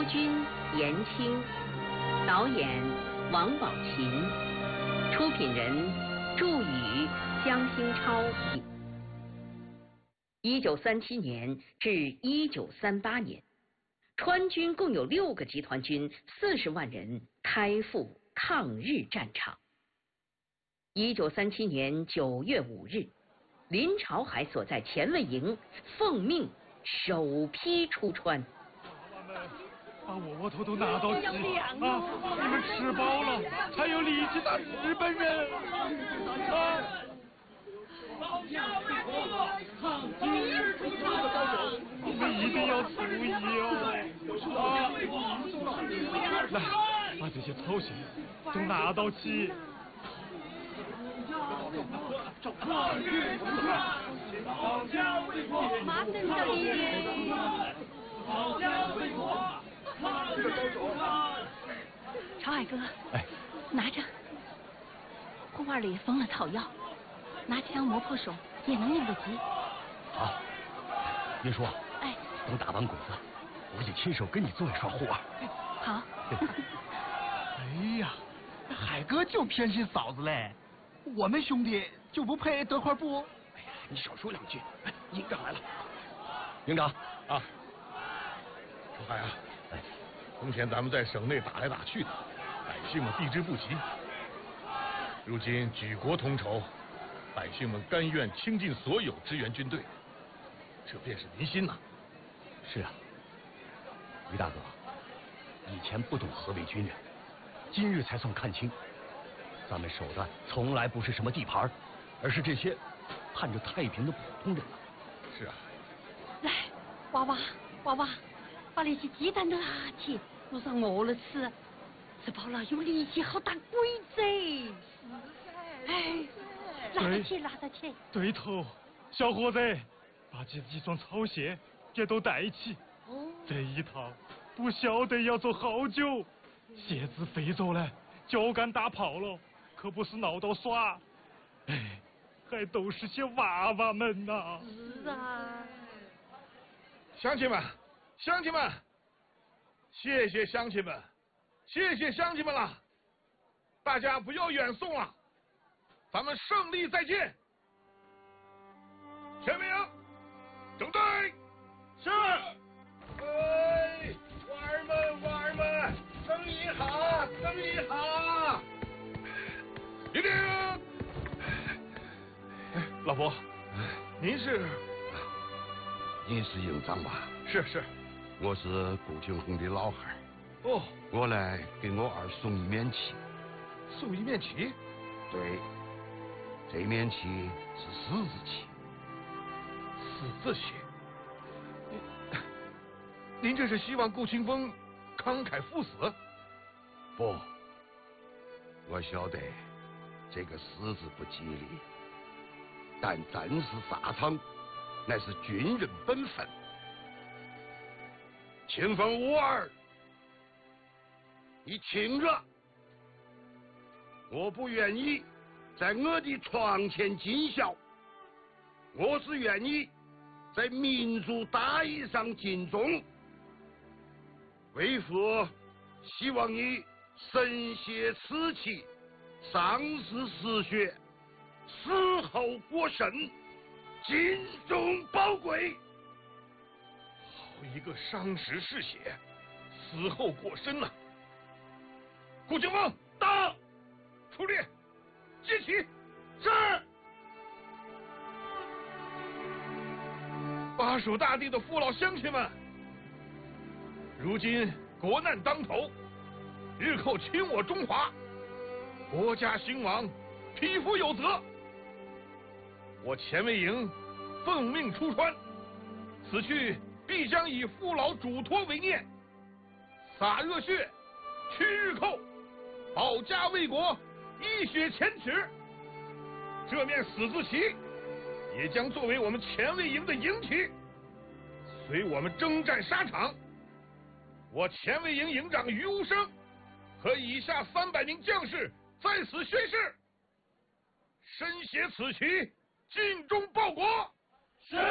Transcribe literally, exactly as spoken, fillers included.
君颜青，导演王宝琴，出品人祝宇、江兴超。一九三七年至一九三八年，川军共有六个集团军，四十万人开赴抗日战场。一九三七年九月五日，林朝海所在前卫营奉命首批出川。 把窝窝头都拿到齐啊！你们吃饱了，才有力气打日本人啊！你们一定要注意哦！啊！来，把这些草鞋都拿到齐。 马上这里。朝海哥， 哎， 拿着，锅碗里封了草药，拿枪磨破手也能应得急。 好，云叔， 哎， 等打完谷子，我就亲手跟你做一双护腕。 好。 哎呀，海哥就偏心嫂子嘞，我们兄弟就不配得块布？ 哎呀，你少说两句。哎，营长来了。营长啊。朝海啊，哎，从前咱们在省内打来打去的，百姓们避之不及。如今举国同仇，百姓们甘愿倾尽所有支援军队，这便是民心呐。 是啊，于大哥，以前不懂何为军人，今日才算看清，咱们手段从来不是什么地盘，而是这些盼着太平的普通人啊。 是啊。 来，娃娃，娃娃。把那些鸡蛋都拿起，路上饿了吃，吃饱了有力气好打鬼子。是噻，哎，拿得起，拿得起。 对头，小伙子，把这几双草鞋也都带起。哦，这一套不晓得要做好久，鞋子废着了，脚杆打泡了，可不是闹到耍。哎，还都是些娃娃们呐。 是啊。 乡亲们。乡亲们，谢谢乡亲们，谢谢乡亲们了！大家不要远送了，咱们胜利再见！全民营，整队！是。哎，娃儿们，娃儿们，生意好，生意好！立定！哎，老伯，您是？ 您是营长吧？ 是是。 我是顾庆红的老汉儿， 哦， 我来给我二送一面旗。 送一面旗？ 对，这面旗是十字旗。 十字旗？您您这是希望顾清风慷慨赴死？ 不，我晓得这个十字不吉利，但战士沙场乃是军人本分。清风无二，你听着，我不愿意在我的床前尽孝，我是愿意在民族大义上尽忠。为父希望你身携此旗，上士嗜血，死后过身，尽忠报国。 一个伤时嗜血，死后过身呐！顾清风到，出列，接旗。是。巴蜀大地的父老乡亲们，如今国难当头，日寇侵我中华，国家兴亡，匹夫有责。我前卫营奉命出川，此去必将以父老嘱托为念，洒热血，驱日寇，保家卫国，一雪前耻。这面死字旗也将作为我们前卫营的营旗，随我们征战沙场。我前卫营营长于无生和以下三百名将士在此宣誓，身携此旗，尽忠报国。